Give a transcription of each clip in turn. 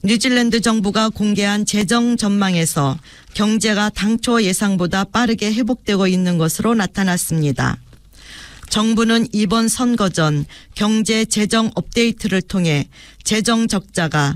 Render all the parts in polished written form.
뉴질랜드 정부가 공개한 재정 전망에서 경제가 당초 예상보다 빠르게 회복되고 있는 것으로 나타났습니다. 정부는 이번 선거 전 경제 재정 업데이트를 통해 재정 적자가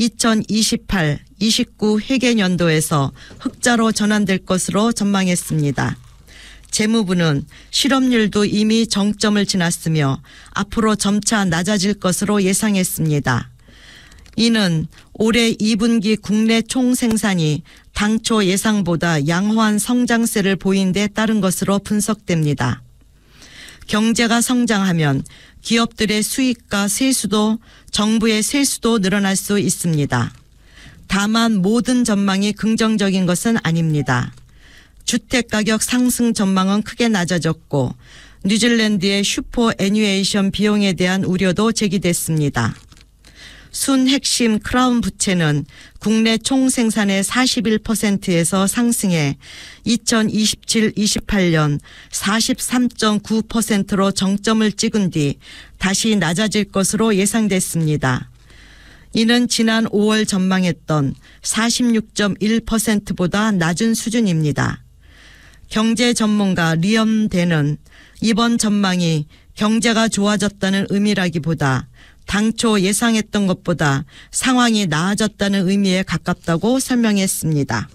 2028-29 회계연도에서 흑자로 전환될 것으로 전망했습니다. 재무부는 실업률도 이미 정점을 지났으며 앞으로 점차 낮아질 것으로 예상했습니다. 이는 올해 2분기 국내 총생산이 당초 예상보다 양호한 성장세를 보인 데 따른 것으로 분석됩니다. 경제가 성장하면 기업들의 수익과 세수도 정부의 세수도 늘어날 수 있습니다. 다만 모든 전망이 긍정적인 것은 아닙니다. 주택가격 상승 전망은 크게 낮아졌고 뉴질랜드의 슈퍼애뉴에이션 비용에 대한 우려도 제기됐습니다. 순 핵심 크라운 부채는 국내 총생산의 41%에서 상승해 2027-28년 43.9%로 정점을 찍은 뒤 다시 낮아질 것으로 예상됐습니다. 이는 지난 5월 전망했던 46.1%보다 낮은 수준입니다. 경제 전문가 리엄 댄은 이번 전망이 경제가 좋아졌다는 의미라기보다 당초 예상했던 것보다 상황이 나아졌다는 의미에 가깝다고 설명했습니다.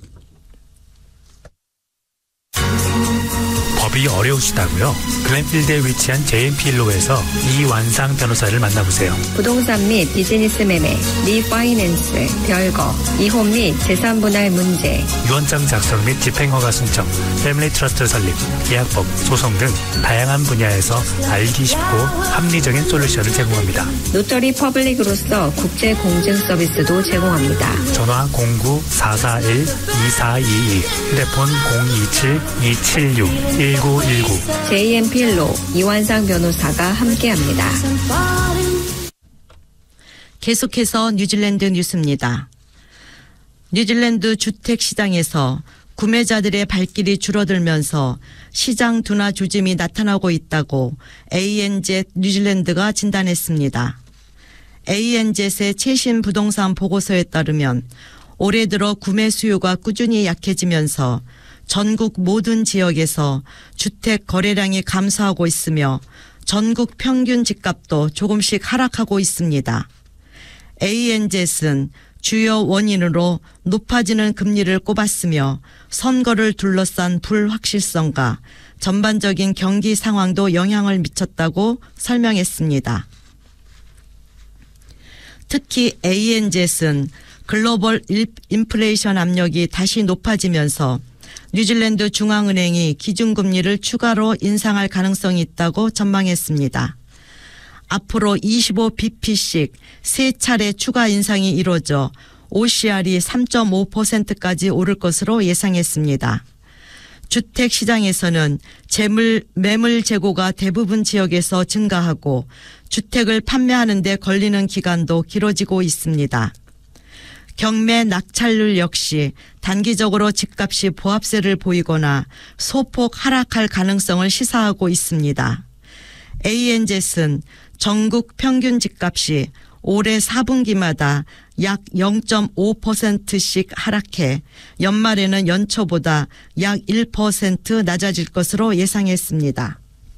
법이 어려우시다고요? 글렌필드에 위치한 JMPL로에서 이완상 변호사를 만나보세요. 부동산 및 비즈니스 매매, 리파이낸스, 별거, 이혼 및 재산 분할 문제, 유언장 작성 및 집행허가 신청, 패밀리 트러스트 설립, 계약법, 소송 등 다양한 분야에서 알기 쉽고 합리적인 솔루션을 제공합니다. 노터리 퍼블릭으로서 국제 공증 서비스도 제공합니다. 전화 09-441-2422, 휴대폰 027-276-1919. JMPL로 이완상 변호사가 함께합니다. 계속해서 뉴질랜드 뉴스입니다. 뉴질랜드 주택시장에서 구매자들의 발길이 줄어들면서 시장 둔화 조짐이 나타나고 있다고 ANZ 뉴질랜드가 진단했습니다. ANZ의 최신 부동산 보고서에 따르면 올해 들어 구매 수요가 꾸준히 약해지면서 전국 모든 지역에서 주택 거래량이 감소하고 있으며 전국 평균 집값도 조금씩 하락하고 있습니다. ANZ는 주요 원인으로 높아지는 금리를 꼽았으며 선거를 둘러싼 불확실성과 전반적인 경기 상황도 영향을 미쳤다고 설명했습니다. 특히 ANZ는 글로벌 인플레이션 압력이 다시 높아지면서 뉴질랜드 중앙은행이 기준금리를 추가로 인상할 가능성이 있다고 전망했습니다. 앞으로 25bp씩 3차례 추가 인상이 이루어져 OCR이 3.5%까지 오를 것으로 예상했습니다. 주택시장에서는 매물 재고가 대부분 지역에서 증가하고 주택을 판매하는 데 걸리는 기간도 길어지고 있습니다. 경매 낙찰률 역시 단기적으로 집값이 보합세를 보이거나 소폭 하락할 가능성을 시사하고 있습니다. ANZ는 전국 평균 집값이 올해 4분기마다 약 0.5%씩 하락해 연말에는 연초보다 약 1% 낮아질 것으로 예상했습니다.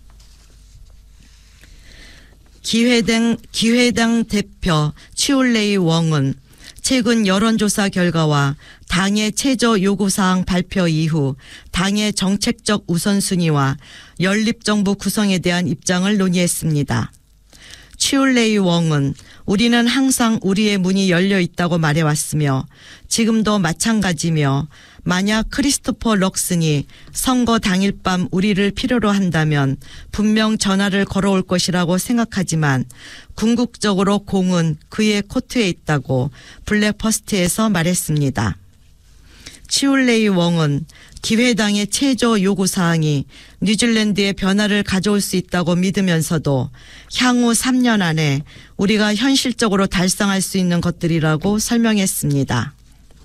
기회당 대표 치올레이 웡은 최근 여론조사 결과와 당의 최저 요구사항 발표 이후 당의 정책적 우선순위와 연립정부 구성에 대한 입장을 논의했습니다. 치올레이 웡은 우리는 항상 우리의 문이 열려 있다고 말해왔으며 지금도 마찬가지며 만약 크리스토퍼 럭슨이 선거 당일 밤 우리를 필요로 한다면 분명 전화를 걸어올 것이라고 생각하지만 궁극적으로 공은 그의 코트에 있다고 블랙퍼스트에서 말했습니다. 치올레이 웡은 기회당의 최저 요구사항이 뉴질랜드의 변화를 가져올 수 있다고 믿으면서도 향후 3년 안에 우리가 현실적으로 달성할 수 있는 것들이라고 설명했습니다.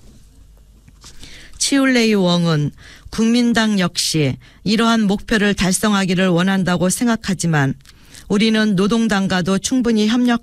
치올레이 웡은 국민당 역시 이러한 목표를 달성하기를 원한다고 생각하지만 우리는 노동당과도 충분히 협력할